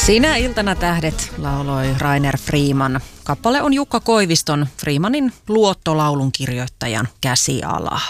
Sinä iltana tähdet lauloi Rainer Freeman. Kappale on Jukka Koiviston, Freemanin luottolaulun kirjoittajan käsialaa.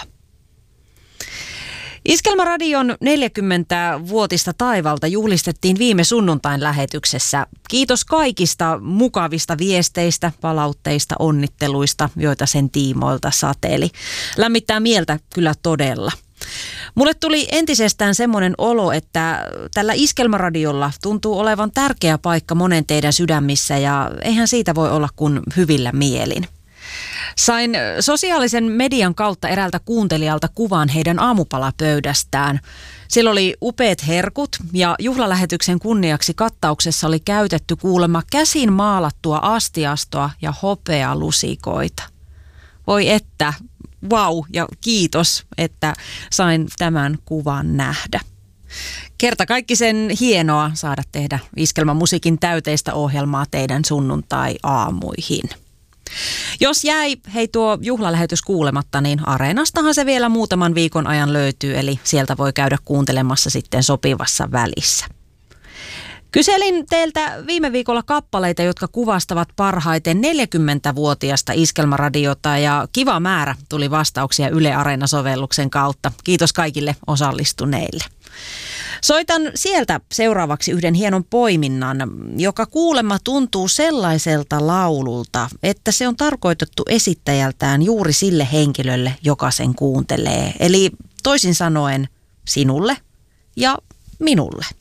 Iskelmäradion 40-vuotista taivalta juhlistettiin viime sunnuntain lähetyksessä. Kiitos kaikista mukavista viesteistä, palautteista, onnitteluista, joita sen tiimoilta sateli. Lämmittää mieltä kyllä todella. Mulle tuli entisestään semmoinen olo, että tällä Iskelmäradiolla tuntuu olevan tärkeä paikka monen teidän sydämissä ja eihän siitä voi olla kuin hyvillä mielin. Sain sosiaalisen median kautta eräältä kuuntelijalta kuvan heidän aamupalapöydästään. Siellä oli upeat herkut ja juhlalähetyksen kunniaksi kattauksessa oli käytetty kuulemma käsin maalattua astiastoa ja hopealusikoita. Voi että, vau ja kiitos, että sain tämän kuvan nähdä. Kertakaikkisen hienoa saada tehdä Iskelmämusiikin täyteistä ohjelmaa teidän sunnuntai-aamuihin. Jos jäi tuo juhlalähetys kuulematta, niin Areenastahan se vielä muutaman viikon ajan löytyy, eli sieltä voi käydä kuuntelemassa sitten sopivassa välissä. Kyselin teiltä viime viikolla kappaleita, jotka kuvastavat parhaiten 40-vuotiasta Iskelmäradiota ja kiva määrä tuli vastauksia Yle Areena-sovelluksen kautta. Kiitos kaikille osallistuneille. Soitan sieltä seuraavaksi yhden hienon poiminnan, joka kuulemma tuntuu sellaiselta laululta, että se on tarkoitettu esittäjältään juuri sille henkilölle, joka sen kuuntelee. Eli toisin sanoen sinulle ja minulle.